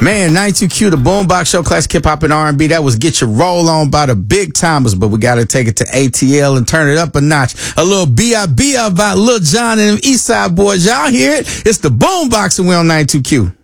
Man, 92Q, the Boombox Show, classic hip hop and R&B. That was Get Your Roll On by the Big Timers, but we got to take it to ATL and turn it up a notch. A little B.I.B. about Lil Jon and them Eastside Boys. Y'all hear it? It's the Boombox and we on 92Q.